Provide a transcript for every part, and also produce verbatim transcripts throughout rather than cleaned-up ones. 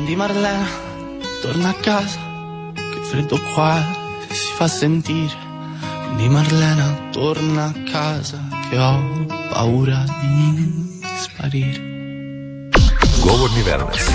Quindi Marlena torna a casa, che freddo qua si fa sentire. Quindi Marlena torna a casa, che ho paura di sparire. Govorni Wellness.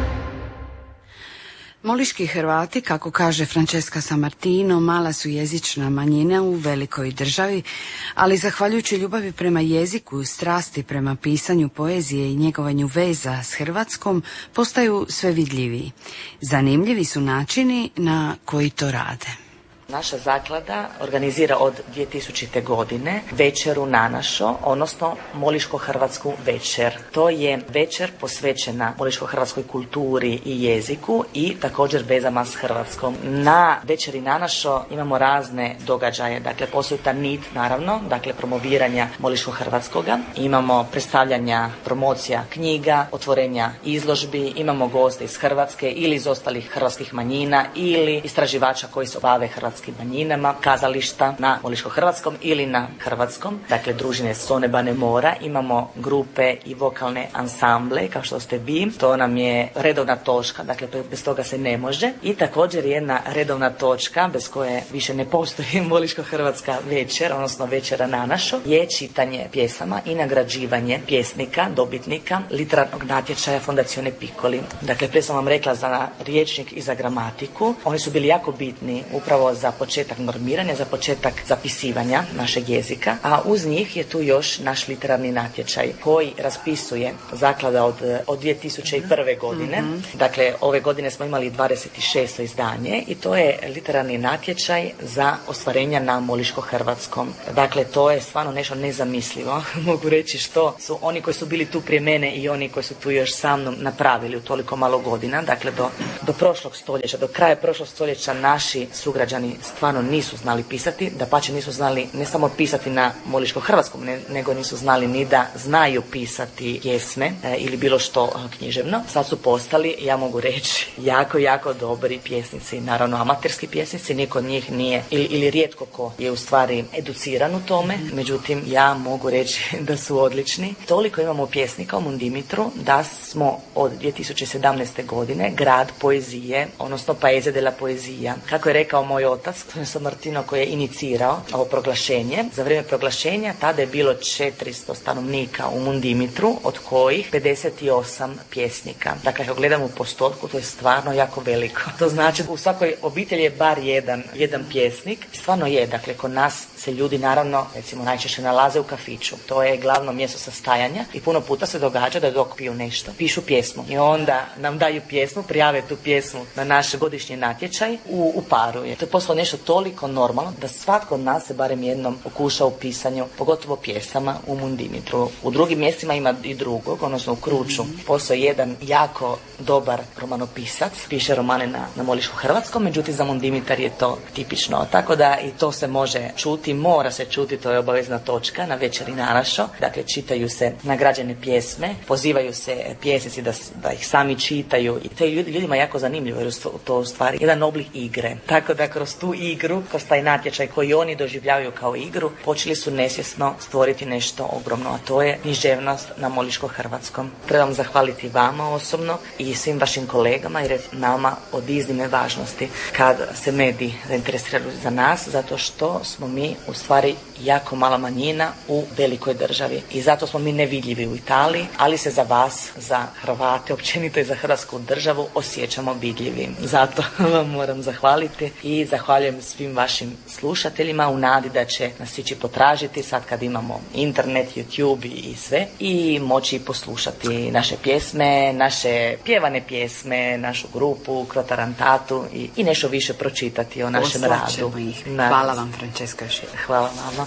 Moliški Hrvati, kako kaže Francesca Sammartino, mala su jezična manjina u velikoj državi, ali zahvaljujući ljubavi prema jeziku, strasti prema pisanju poezije i njegovanju veza s Hrvatskom, postaju sve vidljiviji. Zanimljivi su načini na koji to rade. Naša zaklada organizira od dvije tisućite. godine večeru na našo, odnosno Moliško-hrvatsku večer. To je večer posvećena Moliško-hrvatskoj kulturi i jeziku i također vezama s Hrvatskom. Na večeri na našo imamo razne događaje, dakle postoji ta nit naravno, dakle promoviranja Moliško-hrvatskoga, imamo predstavljanja, promocija knjiga, otvorenja izložbi, imamo goste iz Hrvatske ili iz ostalih hrvatskih manjina ili istraživača koji se bave hrvatskim manjinama, kazališta na moliško-hrvatskom ili na hrvatskom, dakle družine Sonebane mora, imamo grupe i vokalne ansamble, kao što ste vi, to nam je redovna točka, dakle bez toga se ne može, i također jedna redovna točka bez koje više ne postoji Moliško-hrvatska večer, odnosno večera na našo, je čitanje pjesama i nagrađivanje pjesnika, dobitnika literarnog natječaja Fondazione Piccoli. Dakle, prije sam vam rekla za rječnik i za gramatiku, oni su bili jako bitni upravo za početak normiranja, za početak zapisivanja našeg jezika, a uz njih je tu još naš literarni natječaj koji raspisuje zaklada od, od dvije tisuće prve. godine. Mm-hmm. Dakle, ove godine smo imali dvadeset šesto izdanje i to je literarni natječaj za ostvarenja na moliško-hrvatskom. Dakle, to je stvarno nešto nezamislivo. Mogu reći što su oni koji su bili tu prije mene i oni koji su tu još sa mnom napravili u toliko malo godina. Dakle, do, do prošlog stoljeća, do kraja prošlog stoljeća naši sugrađani stvarno nisu znali pisati, dapače nisu znali ne samo pisati na moliško-hrvatskom, ne, nego nisu znali ni da znaju pisati pjesme e, ili bilo što e, književno. Sad su postali, ja mogu reći, jako, jako dobri pjesnici. Naravno, amaterski pjesnici, niko od njih nije, ili, ili rijetko ko je u stvari educiran u tome, međutim, ja mogu reći da su odlični. Toliko imamo pjesnika u Mundimitru da smo od dvije tisuće sedamnaeste. godine grad poezije, odnosno Paese della Poesia. Kako je rekao moj otac, Sammartino, koji je inicirao ovo proglašenje. Za vrijeme proglašenja tada je bilo četiristo stanovnika u Mundimitru, od kojih pedeset osam pjesnika. Dakle, ako gledamo u postotku, to je stvarno jako veliko. To znači u svakoj obitelji je bar jedan, jedan pjesnik. Stvarno je, dakle, kod nas se ljudi naravno, recimo, najčešće nalaze u kafiću. To je glavno mjesto sastajanja i puno puta se događa da dok piju nešto, pišu pjesmu. I onda nam daju pjesmu, prijave tu pjesmu na naš godišnji natječaj u, u paru. To je postalo nešto toliko normalno da svatko od nas se barem jednom okuša u pisanju, pogotovo pjesama u Mundimitru. U drugim mjestima ima i drugog, odnosno u Kruču. Postoji jedan jako dobar romanopisac, piše romane na, na moliško-hrvatskom, međutim za Mundimitar je to tipično. Tako da i to se može čuti, mora se čuti, to je obavezna točka na večeri na našo. Dakle, čitaju se nagrađene pjesme, pozivaju se pjesnici da, da ih sami čitaju i to je ljudi, ljudima jako zanimljivo jer to u stvari jedan oblik igre. Tako da kroz tu igru, kroz taj natječaj koji oni doživljavaju kao igru, počeli su nesvjesno stvoriti nešto ogromno, a to je književnost na moliško-hrvatskom. Trebam zahvaliti vama osobno i svim vašim kolegama jer je nama od iznimne važnosti kad se mediji zainteresiraju za nas, zato što smo mi u stvari jako mala manjina u velikoj državi i zato smo mi nevidljivi u Italiji, ali se za vas, za Hrvate, općenito i za Hrvatsku državu osjećamo vidljivi. Zato vam moram zahvaliti i zahvaljujem svim vašim slušateljima u nadi da će nas ići potražiti sad kad imamo internet, YouTube i sve i moći poslušati naše pjesme, naše pjevane pjesme, našu grupu, Krotarantatu i, i nešto više pročitati o našem radu. Ih. Hvala vam, Francesca. Hvala vama.